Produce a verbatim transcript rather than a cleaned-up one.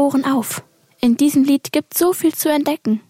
Ohren auf. In diesem Lied gibt so viel zu entdecken.